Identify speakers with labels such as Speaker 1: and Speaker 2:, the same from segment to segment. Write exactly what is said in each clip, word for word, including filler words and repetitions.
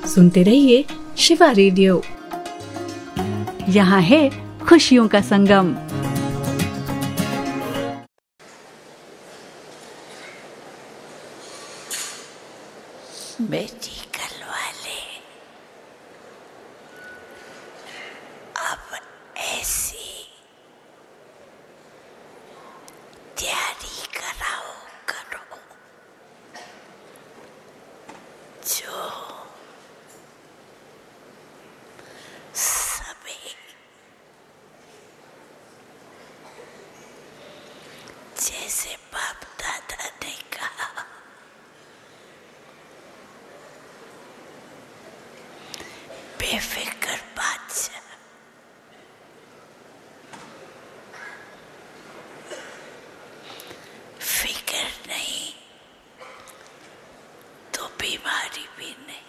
Speaker 1: सुनते रहिए शिवा रेडियो। यहाँ है खुशियों का संगम।
Speaker 2: मेडिकल वाले अब ऐसी तैयारी कराओ करो जो सभी जैसे बाप दादा ने कहा, बेफिक्र बादशाह, फिक्र नहीं तो बीमारी भी नहीं।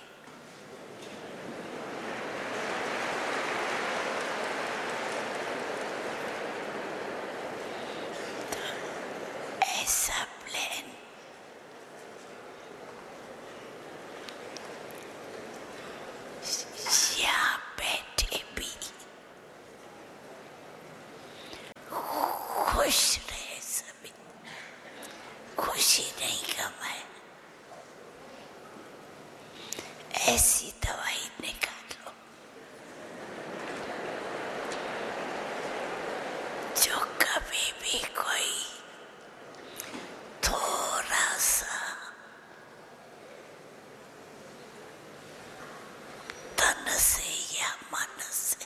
Speaker 2: तो ऐसा प्लान यहाँ बैठे भी खुश रहे, सभी खुशी नहीं कमाए, ऐसी दवाई निकालो जो कभी भी कोई थोड़ा सा तन से या मन से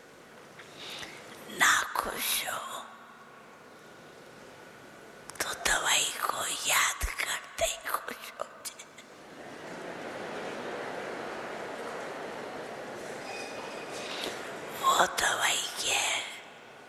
Speaker 2: नाखुश हो तो दवाई को याद करते ही खुश हो जाए। वो दवाई